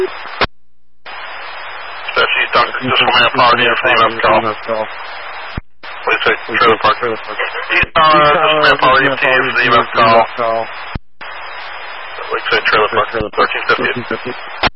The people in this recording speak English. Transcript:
Especially East Duncan, just from Power to the EMS call. Please say trailer park. East Duncan, Power to the EMS call. Please say trailer park. 1350.